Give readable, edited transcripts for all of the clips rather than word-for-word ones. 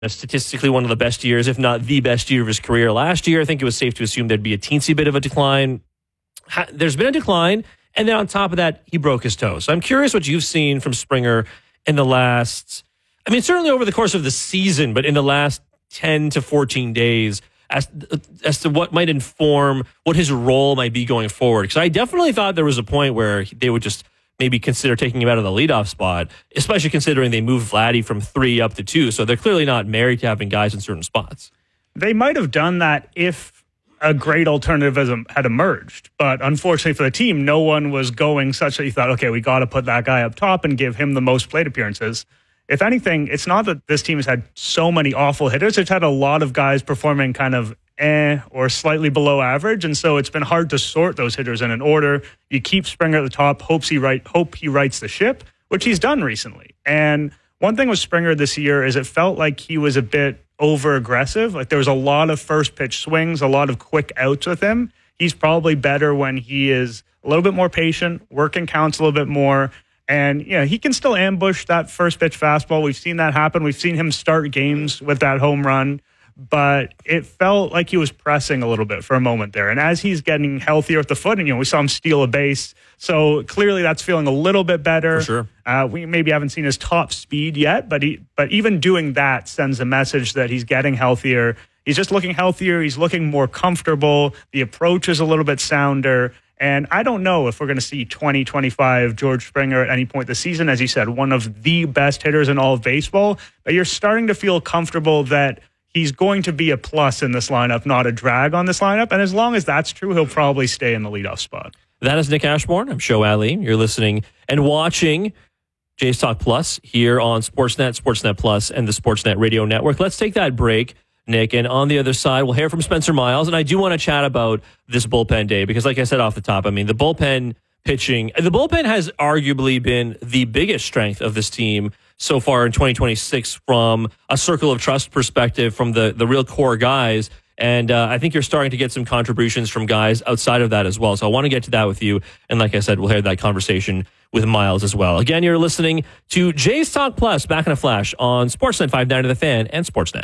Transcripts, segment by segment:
statistically one of the best years, if not the best year of his career last year. I think it was safe to assume there'd be a teensy bit of a decline. There's been a decline, and then on top of that, he broke his toe. So I'm curious what you've seen from Springer in the last, certainly over the course of the season, but in the last 10 to 14 days as to what might inform what his role might be going forward. Because I definitely thought there was a point where they would just maybe consider taking him out of the leadoff spot, especially considering they moved Vladdy from 3 up to 2. So they're clearly not married to having guys in certain spots. They might have done that if a great alternative had emerged. But unfortunately for the team, no one was going such that you thought, okay, we got to put that guy up top and give him the most plate appearances. If anything, it's not that this team has had so many awful hitters. It's had a lot of guys performing kind of or slightly below average. And so it's been hard to sort those hitters in an order. You keep Springer at the top, hope he rights the ship, which he's done recently. And one thing with Springer this year is it felt like he was a bit over aggressive. Like there was a lot of first pitch swings, a lot of quick outs with him. He's probably better when he is a little bit more patient, working counts a little bit more. And, he can still ambush that first pitch fastball. We've seen that happen. We've seen him start games with that home run. But it felt like he was pressing a little bit for a moment there. And as he's getting healthier at the foot, and, we saw him steal a base. So clearly that's feeling a little bit better. For sure. We maybe haven't seen his top speed yet, but even doing that sends a message that he's getting healthier. He's just looking healthier. He's looking more comfortable. The approach is a little bit sounder. And I don't know if we're going to see 2025 George Springer at any point this season. As you said, one of the best hitters in all of baseball. But you're starting to feel comfortable that he's going to be a plus in this lineup, not a drag on this lineup. And as long as that's true, he'll probably stay in the leadoff spot. That is Nick Ashbourne. I'm Show Ali. You're listening and watching Jays Talk Plus here on Sportsnet, Sportsnet Plus, and the Sportsnet Radio Network. Let's take that break, Nick. And on the other side, we'll hear from Spencer Miles. And I do want to chat about this bullpen day because, like I said off the top, the bullpen pitching, the bullpen has arguably been the biggest strength of this team so far in 2026 from a circle of trust perspective, from the real core guys. And I think you're starting to get some contributions from guys outside of that as well. So I want to get to that with you. And like I said, we'll hear that conversation with Miles as well. Again, you're listening to Jays Talk Plus, back in a flash on Sportsnet 590 The Fan and Sportsnet.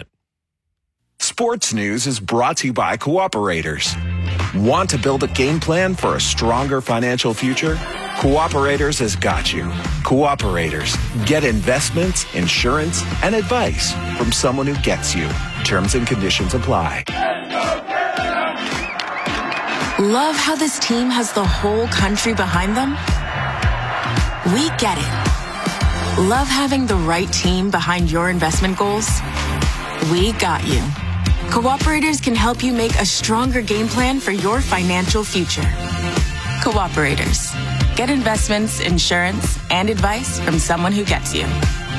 Sports News is brought to you by Cooperators. Want to build a game plan for a stronger financial future? Cooperators has got you. Cooperators. Get investments, insurance, and advice from someone who gets you. Terms and conditions apply. Love how this team has the whole country behind them? We get it. Love having the right team behind your investment goals? We got you. Cooperators can help you make a stronger game plan for your financial future. Cooperators. Get investments, insurance, and advice from someone who gets you.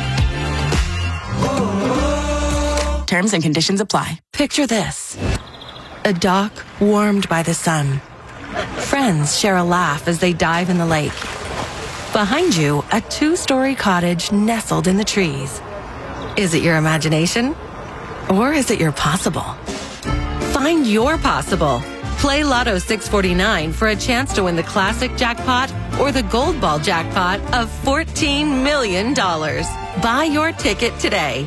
Terms and conditions apply. Picture this. A dock warmed by the sun. Friends share a laugh as they dive in the lake. Behind you, a 2-story cottage nestled in the trees. Is it your imagination? Or is it your possible? Find your possible. Play Lotto 649 for a chance to win the classic jackpot or the gold ball jackpot of $14 million. Buy your ticket today.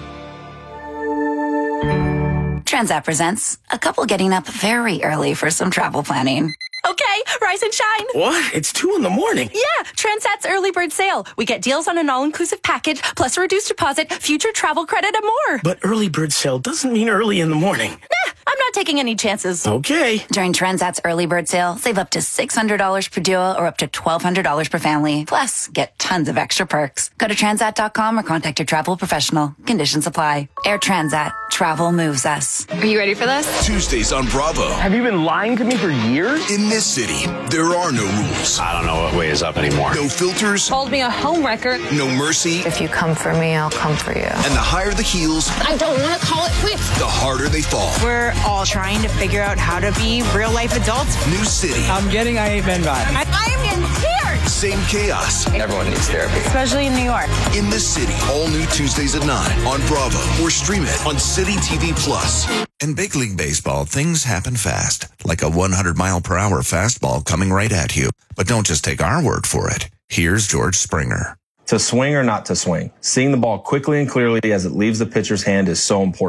Transat presents a couple getting up very early for some travel planning. Okay, rise and shine. What? It's 2 a.m. Yeah, Transat's early bird sale. We get deals on an all-inclusive package, plus a reduced deposit, future travel credit, and more. But early bird sale doesn't mean early in the morning. Nah, I'm not taking any chances. Okay. During Transat's early bird sale, save up to $600 per duo or up to $1,200 per family. Plus, get tons of extra perks. Go to Transat.com or contact your travel professional. Conditions apply. Air Transat. Travel moves us. Are you ready for this? Tuesdays on Bravo. Have you been lying to me for years? In this city, there are no rules. I don't know what way is up anymore. No filters. Called me a homewrecker. No mercy. If you come for me, I'll come for you. And the higher the heels, I don't want to call it quits. the harder they fall. We're all trying to figure out how to be real life adults. New city. I'm getting I Ain't Been Bad. I am in tears. Same chaos. Everyone needs therapy. Especially in New York. In this city. All new Tuesdays at 9 on Bravo. Or stream it on City TV Plus. In big league baseball, things happen fast, like a 100-mile-per-hour fastball coming right at you. But don't just take our word for it. Here's George Springer. To swing or not to swing, seeing the ball quickly and clearly as it leaves the pitcher's hand is so important.